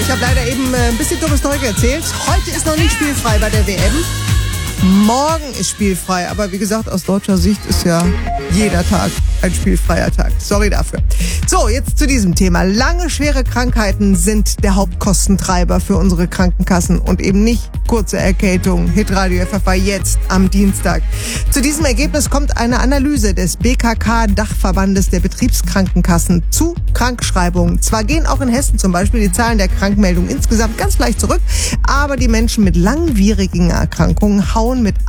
ich habe leider eben ein bisschen dummes Zeug erzählt. Heute ist noch nicht spielfrei bei der WM. Morgen ist spielfrei, aber wie gesagt, aus deutscher Sicht ist ja jeder Tag ein spielfreier Tag. Sorry dafür. So, jetzt zu diesem Thema. Lange, schwere Krankheiten sind der Hauptkostentreiber für unsere Krankenkassen und eben nicht kurze Erkältung. Hitradio FFH jetzt am Dienstag. Zu diesem Ergebnis kommt eine Analyse des BKK-Dachverbandes der Betriebskrankenkassen zu Krankschreibungen. Zwar gehen auch in Hessen zum Beispiel die Zahlen der Krankmeldungen insgesamt ganz leicht zurück, aber die Menschen mit langwierigen Erkrankungen hauen mit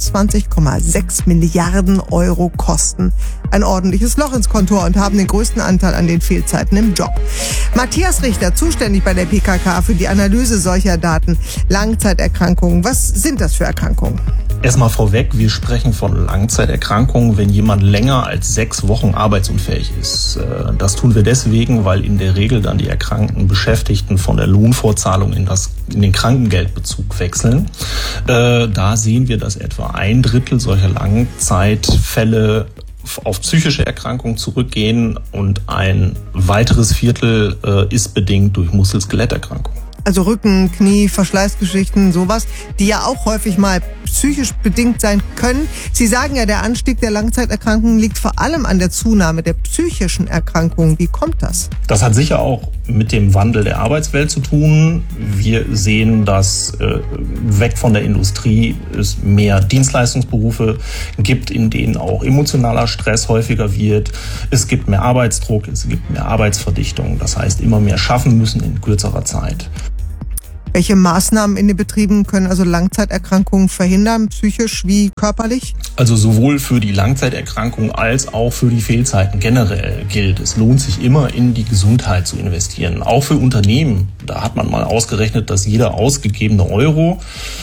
21,6 Milliarden Euro Kosten ein ordentliches Loch ins Kontor und haben den größten Anteil an den Fehlzeiten im Job. Matthias Richter, zuständig bei der BKK für die Analyse solcher Daten. Langzeiterkrankungen, was sind das für Erkrankungen? Erstmal vorweg, wir sprechen von Langzeiterkrankungen, wenn jemand länger als 6 Wochen arbeitsunfähig ist. Das tun wir deswegen, weil in der Regel dann die erkrankten Beschäftigten von der Lohnfortzahlung in den Krankengeldbezug wechseln. Da sehen wir, dass etwa 1/3 solcher Langzeitfälle auf psychische Erkrankungen zurückgehen und ein weiteres Viertel ist bedingt durch Muskel-Skeletterkrankungen. Also Rücken, Knie, Verschleißgeschichten, sowas, die ja auch häufig mal psychisch bedingt sein können. Sie sagen ja, der Anstieg der Langzeiterkrankungen liegt vor allem an der Zunahme der psychischen Erkrankungen. Wie kommt das? Das hat sicher auch mit dem Wandel der Arbeitswelt zu tun. Wir sehen, dass weg von der Industrie es mehr Dienstleistungsberufe gibt, in denen auch emotionaler Stress häufiger wird. Es gibt mehr Arbeitsdruck, es gibt mehr Arbeitsverdichtung. Das heißt, immer mehr schaffen müssen in kürzerer Zeit. Welche Maßnahmen in den Betrieben können also Langzeiterkrankungen verhindern, psychisch wie körperlich? Also sowohl für die Langzeiterkrankung als auch für die Fehlzeiten generell gilt, es lohnt sich immer in die Gesundheit zu investieren. Auch für Unternehmen, da hat man mal ausgerechnet, dass jeder ausgegebene Euro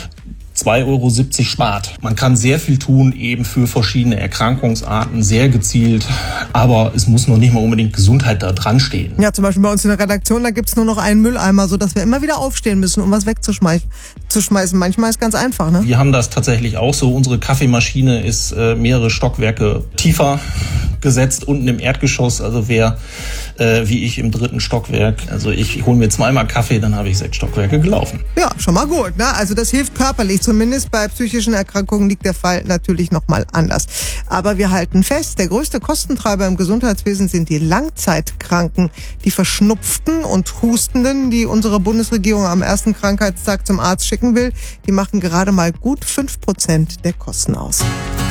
2,70 € spart. Man kann sehr viel tun, eben für verschiedene Erkrankungsarten, sehr gezielt, aber es muss noch nicht mal unbedingt Gesundheit da dran stehen. Ja, zum Beispiel bei uns in der Redaktion, da gibt's nur noch einen Mülleimer, sodass wir immer wieder aufstehen müssen, um was wegzuschmeißen. Manchmal ist ganz einfach, ne? Wir haben das tatsächlich auch so. Unsere Kaffeemaschine ist mehrere Stockwerke tiefer gesetzt, unten im Erdgeschoss. Also wer, wie ich, im 3. Stockwerk, also ich hole mir 2-mal Kaffee, dann habe ich 6 Stockwerke gelaufen. Ja, schon mal gut, ne? Also das hilft körperlich. Zumindest bei psychischen Erkrankungen liegt der Fall natürlich nochmal anders. Aber wir halten fest, der größte Kostentreiber im Gesundheitswesen sind die Langzeitkranken, die Verschnupften und Hustenden, die unsere Bundesregierung am ersten Krankheitstag zum Arzt schicken will. Die machen gerade mal gut 5% der Kosten aus.